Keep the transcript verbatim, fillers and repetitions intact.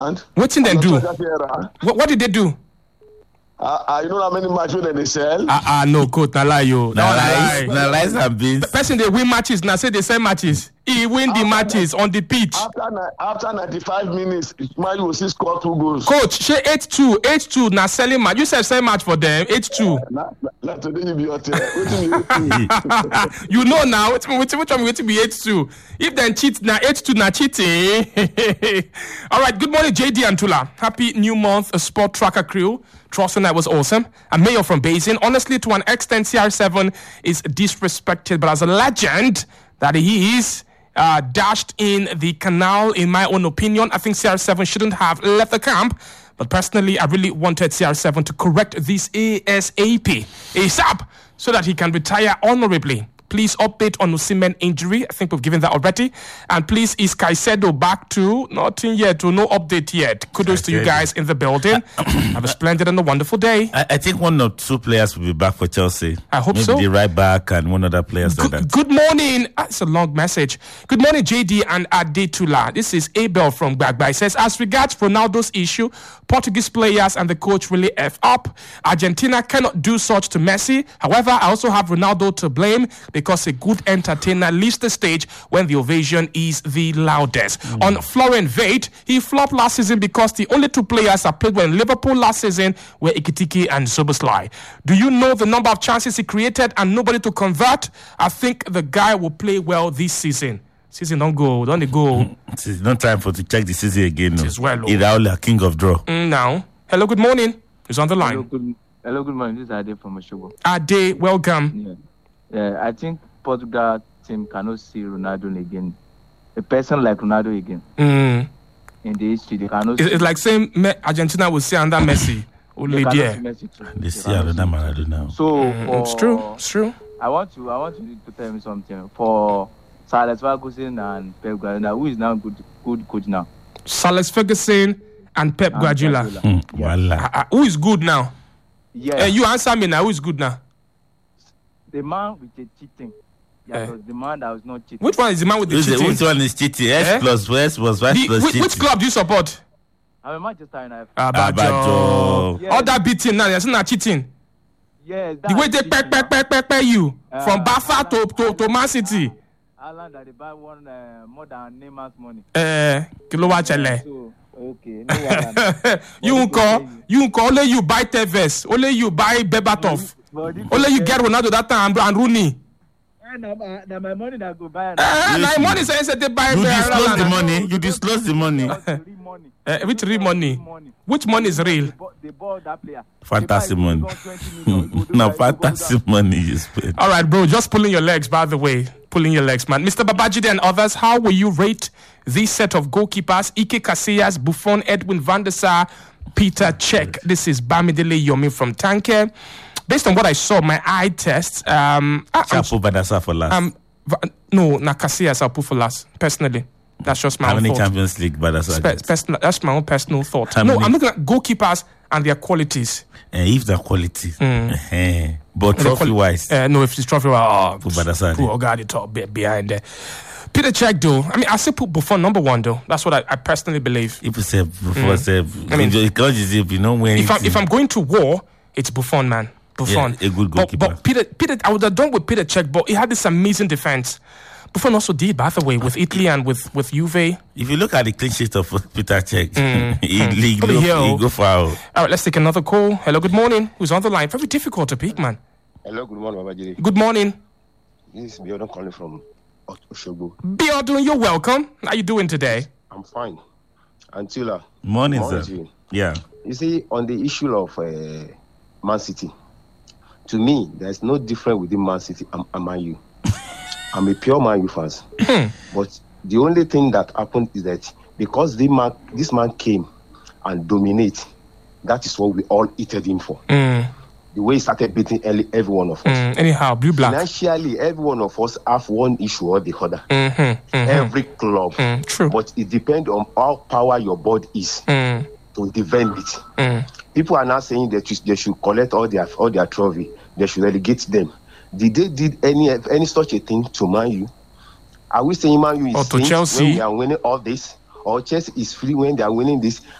And what did they do? What, what did they do? Uh, uh, you know how many matches they sell? Ah, uh, uh, no, coach, na lie, yo. Na lies, na lies and beans. The person they win matches, now say they sell matches. He win after the matches na, on the pitch. After after ninety-five minutes, Man U will see score two goals. Coach, she eight two, eight two, now selling match. You said sell match for them, eight two. Not today you be out there. You know now, which which which one to be eight two. If then cheat now eight two, now cheating. All right, good morning, J D and Tula. Happy new month, a sport tracker crew. Trusting that was awesome. A mayor from Basin. Honestly, to an extent, C R seven is disrespected, but as a legend that he is, uh, dashed in the canal, in my own opinion, I think C R seven shouldn't have left the camp. But personally, I really wanted C R seven to correct this ASAP, ASAP, so that he can retire honorably. Please update on Osimhen injury. I think we've given that already. And please, is Caicedo back to? Nothing yet, no update yet. Kudos to you guys in the building. Have a splendid and a wonderful day. I, I think one or two players will be back for Chelsea. I hope Maybe so. Maybe the right back and one other player. Good, that. good morning. That's a long message. Good morning, J D and Adetula. This is Abel from Gbagba. He says, as regards Ronaldo's issue, Portuguese players and the coach really F up. Argentina cannot do such to Messi. However, I also have Ronaldo to blame because a good entertainer leaves the stage when the ovation is the loudest. Mm. On Florian Veit, he flopped last season because the only two players that played well in Liverpool last season were Ekitike and Szoboszlai. Do you know the number of chances he created and nobody to convert? I think the guy will play well this season. Season don't go, don't go. It's not time for to check the season again. No. It is well. Iraola, king of draw. Mm, now, hello, good morning. Who's on the line? Hello, good, hello, good morning. This is Ade from Oshobo. Ade, welcome. Yeah. yeah, I think Portugal team cannot see Ronaldo again. A person like Ronaldo again. Mm. In the history, they cannot. It's, it's like saying Argentina will see under Messi. Only there. They, they see another Maradona now. So mm, for, it's true. It's true. I want to. I want you to tell me something for Sir Alex Ferguson and Pep Guardiola. Who is now good? Good coach now. Sir Alex Ferguson and Pep and Guardiola. Guardiola. Mm, yes. uh, uh, who is good now? Yeah. Uh, you answer me now. Who is good now? The man with the cheating. Yeah, uh, the man that was not cheating. Which one is the man with the which, cheating? Which one is cheating? S eh? plus S was Y the, plus which, cheating. Which club do you support? I'm a Manchester United. Abajo. Yes. All that beating now, there's not cheating. Yes. The way they pay, pay, pay, pay, pay you uh, from Bafa to, to, to Man City. Alan that they buy one uh, more than Neymar's money. Eh, kilo chale. So, okay. No you call, you call only you buy Tevez, only you buy Bebatov, only you get Ronaldo that time and Rooney. Now my money that go buy. Uh, my money says that they buy. You disclose the money. You disclose the money. uh, which real money? Which money is real? They bought, they bought that player. Fantasy money. No, fantasy money you spend. All right, bro. Just pulling your legs, by the way. Pulling your legs, man. Mister Babajide and others, how will you rate this set of goalkeepers? Ike Casillas, Buffon, Edwin van der Sar, Peter Cech. This is Bamidele Yomi from Tanker. Based on what I saw, my eye test. Um, I'll put van der Sar for last. Um, no, na Casillas I'll put for last. Personally, that's just my How own many thought. Champions League van der Sar? Spe- personal, that's my own personal thought. How no, many? I'm looking at goalkeepers and their qualities. Uh, if the quality, Mm. uh, but trophy quali- wise, uh, no, if it's trophy wise, oh, put van der Sar. poor guy, the top bit behind there. Peter Cech, though. I mean, I still put Buffon number one, though. That's what I, I personally believe. If you say before, Mm. say, I mean, because you know when if I'm, if I'm going to war, it's Buffon, man. Buffon, yeah, a good but, goalkeeper. but Peter, Peter, I would have done with Peter Cech, but he had this amazing defense. Buffon also did, by the way, with Italy and with with Juve. If you look at the clean sheet of Peter Cech, Mm. he, Mm. he, Over go, here. he go far. All right, let's take another call. Hello, good morning. Who's on the line? Very difficult to pick, man. Hello, good morning, Babajide. Good morning. This is Biodun calling from Oshobo. Biodun, you're welcome. How you doing today? I'm fine. Antila. Morning, morning sir. to you. Yeah. You see, on the issue of uh, Man City, to me, there's no difference within Man City and, and Man U. I'm a pure Man U fan. But the only thing that happened is that because the man, this man came and dominated, that is what we all hated him for. Mm. The way he started beating every, every one of us. Mm. Anyhow, blue black. Financially, every one of us have one issue or the other. Mm-hmm. Mm-hmm. Every club. Mm. True. But it depends on how power your board is Mm. to defend it. Mm. People are now saying that they should collect all their all their trophy. They should relegate them. Did they did any any such a thing to Man U? Are we saying Man U is or to saint Chelsea when we are winning all this? or Chelsea is free when they are winning this.